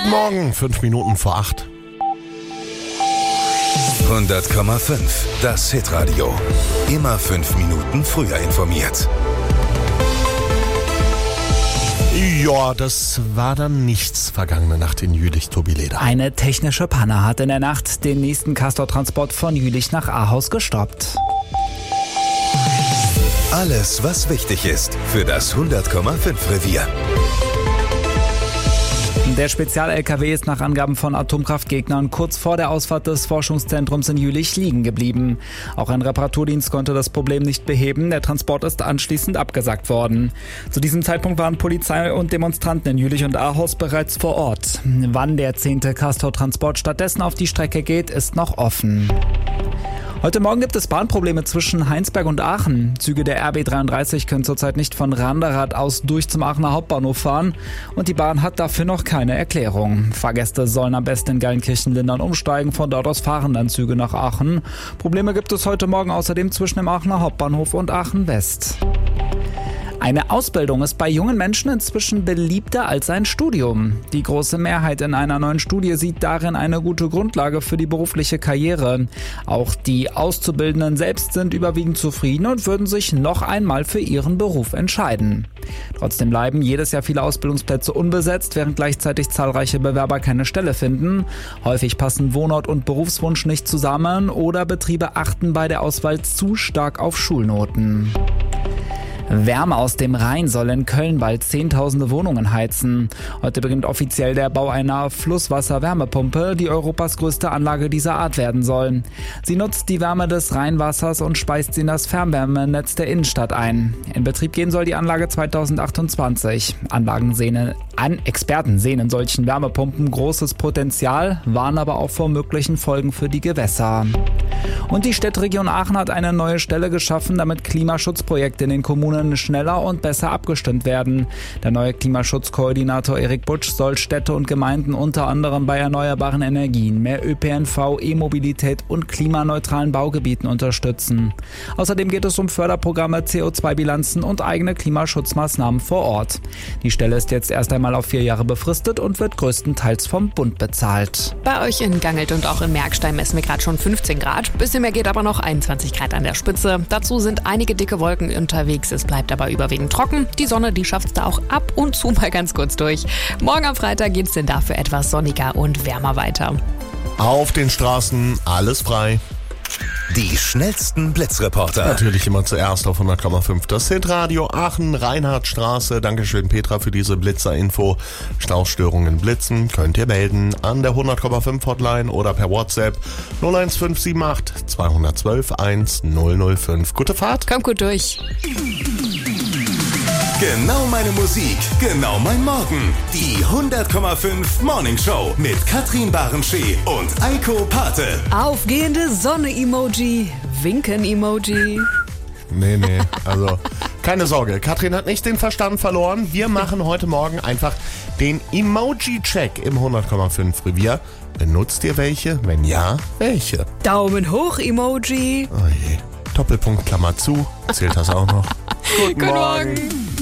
Guten Morgen, 5 Minuten vor 8. 100,5. Das Hitradio. Immer 5 Minuten früher informiert. Ja, das war dann nichts vergangene Nacht in Jülich-Tobileder. Eine technische Panne hat in der Nacht den nächsten Castortransport von Jülich nach Ahaus gestoppt. Alles, was wichtig ist für das 100,5 Revier. Der Spezial-LKW ist nach Angaben von Atomkraftgegnern kurz vor der Ausfahrt des Forschungszentrums in Jülich liegen geblieben. Auch ein Reparaturdienst konnte das Problem nicht beheben. Der Transport ist anschließend abgesagt worden. Zu diesem Zeitpunkt waren Polizei und Demonstranten in Jülich und Ahaus bereits vor Ort. Wann der 10. Castor-Transport stattdessen auf die Strecke geht, ist noch offen. Heute Morgen gibt es Bahnprobleme zwischen Heinsberg und Aachen. Züge der RB 33 können zurzeit nicht von Randerath aus durch zum Aachener Hauptbahnhof fahren und die Bahn hat dafür noch keine Erklärung. Fahrgäste sollen am besten in Geilenkirchen-Lindern umsteigen, von dort aus fahren dann Züge nach Aachen. Probleme gibt es heute Morgen außerdem zwischen dem Aachener Hauptbahnhof und Aachen West. Eine Ausbildung ist bei jungen Menschen inzwischen beliebter als ein Studium. Die große Mehrheit in einer neuen Studie sieht darin eine gute Grundlage für die berufliche Karriere. Auch die Auszubildenden selbst sind überwiegend zufrieden und würden sich noch einmal für ihren Beruf entscheiden. Trotzdem bleiben jedes Jahr viele Ausbildungsplätze unbesetzt, während gleichzeitig zahlreiche Bewerber keine Stelle finden. Häufig passen Wohnort und Berufswunsch nicht zusammen oder Betriebe achten bei der Auswahl zu stark auf Schulnoten. Wärme aus dem Rhein soll in Köln bald Zehntausende Wohnungen heizen. Heute beginnt offiziell der Bau einer Flusswasser-Wärmepumpe, die Europas größte Anlage dieser Art werden soll. Sie nutzt die Wärme des Rheinwassers und speist sie in das Fernwärmenetz der Innenstadt ein. In Betrieb gehen soll die Anlage 2028. Experten sehen in solchen Wärmepumpen großes Potenzial, warnen aber auch vor möglichen Folgen für die Gewässer. Und die Städteregion Aachen hat eine neue Stelle geschaffen, damit Klimaschutzprojekte in den Kommunen schneller und besser abgestimmt werden. Der neue Klimaschutzkoordinator Erik Butsch soll Städte und Gemeinden unter anderem bei erneuerbaren Energien, mehr ÖPNV, E-Mobilität und klimaneutralen Baugebieten unterstützen. Außerdem geht es um Förderprogramme, CO2-Bilanzen und eigene Klimaschutzmaßnahmen vor Ort. Die Stelle ist jetzt erst einmal auf 4 Jahre befristet und wird größtenteils vom Bund bezahlt. Bei euch in Gangelt und auch in Merkstein messen wir gerade schon 15 Grad. Bisschen mehr geht aber noch, 21 Grad an der Spitze. Dazu sind einige dicke Wolken unterwegs. Es bleibt aber überwiegend trocken. Die Sonne, die schafft es da auch ab und zu mal ganz kurz durch. Morgen am Freitag geht es denn dafür etwas sonniger und wärmer weiter. Auf den Straßen alles frei. Die schnellsten Blitzreporter. Natürlich immer zuerst auf 100,5. Das Hitradio Aachen, Reinhardtstraße. Dankeschön Petra für diese Blitzer-Info. Staustörungen blitzen könnt ihr melden an der 100,5 Hotline oder per WhatsApp 01578 212 1005. Gute Fahrt. Kommt gut durch. Genau meine Musik, genau mein Morgen. Die 100,5 Morning Show mit Katrin Barenschee und Eiko Pate. Aufgehende Sonne-Emoji, Winken-Emoji. Nee, also keine Sorge, Katrin hat nicht den Verstand verloren. Wir machen heute Morgen einfach den Emoji-Check im 100,5 Revier. Benutzt ihr welche? Wenn ja, welche? Daumen hoch, Emoji. Oh je. Doppelpunkt, Klammer zu. Zählt das auch noch? Guten Morgen.